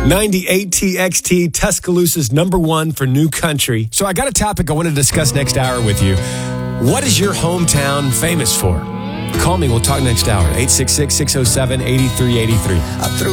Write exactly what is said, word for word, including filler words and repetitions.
ninety-eight T X T, Tuscaloosa's number one for new country. So I got a topic I want to discuss next hour with you. What is your hometown famous for? Call me. We'll talk next hour. eight six six, six oh seven, eight three eight three.